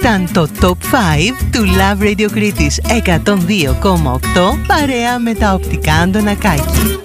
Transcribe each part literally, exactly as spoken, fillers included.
Ήταν το Top πέντε του Love Radio Κρήτης εκατόν δύο κόμμα οκτώ παρέα με τα οπτικά Αντωνακάκη.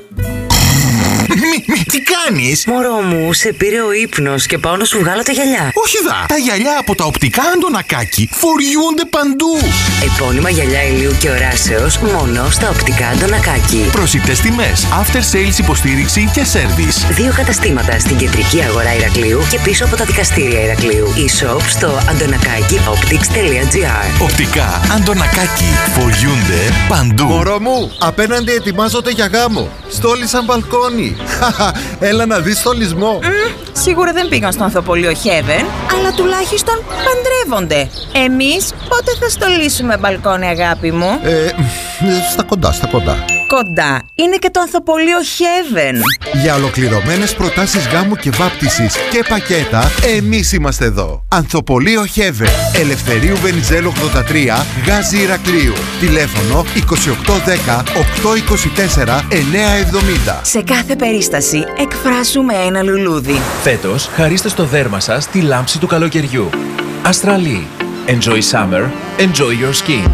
Μη, μη, τι κάνεις? Μωρό μου, σε πήρε ο ύπνος και πάω να σου βγάλω τα γυαλιά. Όχι δα, τα γυαλιά από τα οπτικά Αντωνακάκη φοριούνται παντού. Επώνυμα γυαλιά ηλίου και οράσεως μόνο στα οπτικά Αντωνακάκη. Προσιτές τιμές, after sales υποστήριξη και service. Δύο καταστήματα στην κεντρική αγορά Ηρακλείου και πίσω από τα δικαστήρια Ηρακλείου. E-shop στο αντωνακάκι optics τελεία gr. Οπτικά Αντωνακάκη φοριούνται παντού. Μωρό μου, απέναντι ετοιμάζονται για γάμο. Στόλισαν μπαλκόνι. Έλα να δεις στολισμό. Mm, σίγουρα δεν πήγαν στο ανθοπολείο Heaven, αλλά τουλάχιστον παντρεύονται. Εμείς πότε θα στολίσουμε μπαλκόνι, αγάπη μου? Ε, στα κοντά, στα κοντά. Κοντά είναι και το ανθοπολείο Heaven. Για ολοκληρωμένες προτάσεις γάμου και βάπτισης και πακέτα, εμείς είμαστε εδώ. Ανθοπολείο Heaven, Ελευθερίου Βενιζέλου ογδόντα τρία, Γάζι Ηρακλείου. Τηλέφωνο είκοσι οκτώ δέκα οκτακόσια είκοσι τέσσερα εννιακόσια εβδομήντα. Σε κάθε περίσταση εκφράζουμε ένα λουλούδι. Φέτος χαρίστε στο δέρμα σας τη λάμψη του καλοκαιριού. Αστραλή. Enjoy summer. Enjoy your skin.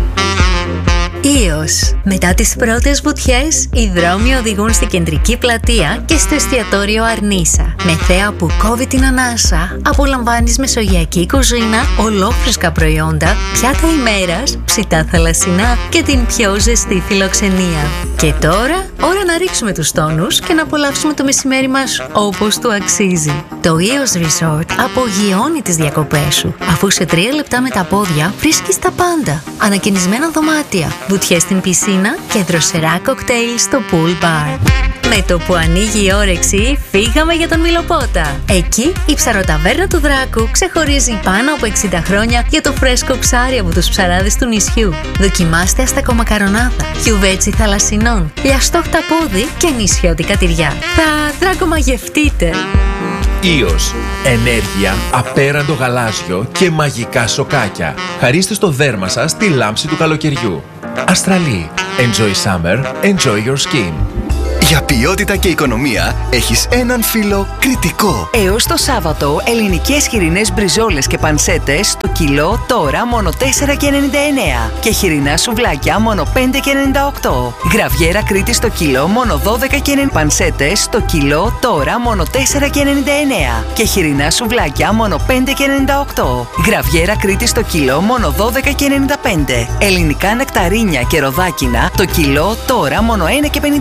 Ίος. Μετά τις πρώτες βουτιές, οι δρόμοι οδηγούν στην κεντρική πλατεία και στο εστιατόριο Αρνίσα. Με θέα που κόβει την ανάσα, απολαμβάνεις μεσογειακή κουζίνα, ολόφρεσκα προϊόντα, πιάτα ημέρας, ψητά θαλασσινά και την πιο ζεστή φιλοξενία. Και τώρα, ώρα να ρίξουμε τους τόνους και να απολαύσουμε το μεσημέρι μας όπως του αξίζει. Το Ίος Resort απογειώνει τις διακοπές σου, αφού σε τρία λεπτά με τα πόδια βρίσκεις τα πάντα. Ανακαινισμένα δωμάτια, βουτιές στην πισίνα και δροσερά κοκτέιλ στο pool bar. Με το που ανοίγει η όρεξη, φύγαμε για τον Μιλοπότα. Εκεί η ψαροταβέρνα του Δράκου ξεχωρίζει πάνω από εξήντα χρόνια για το φρέσκο ψάρι από τους ψαράδες του νησιού. Δοκιμάστε αστακομακαρονάδα, κιουβέτσι θαλασσινών, λιαστό χταπόδι και νησιώτικα τυριά. Θα δρακομαγευτείτε. Ίος. Ενέργεια, απέραντο γαλάζιο και μαγικά σοκάκια. Χαρίστε στο δέρμα σας τη λάμψη του καλοκαιριού. Αστραλή. Enjoy summer. Enjoy your skin. Για ποιότητα και οικονομία έχεις έναν φίλο Κρητικό. Έως το Σάββατο, ελληνικές χοιρινές μπριζόλες και πανσέτες το κιλό τώρα μόνο τέσσερα και ενενήντα εννέα και χοιρινά σουβλάκια μόνο πέντε και ενενήντα οκτώ. Γραβιέρα Κρήτη στο κιλό μόνο δώδεκα και ενενήντα. Πανσέτες το κιλό τώρα μόνο τέσσερα και ενενήντα εννέα και χοιρινά σουβλάκια μόνο πέντε και ενενήντα οκτώ. Γραβιέρα Κρήτη στο κιλό μόνο δώδεκα και ενενήντα πέντε. Ελληνικά νεκταρίνια και ροδάκινα το κιλό τώρα μόνο ένα και πενήντα.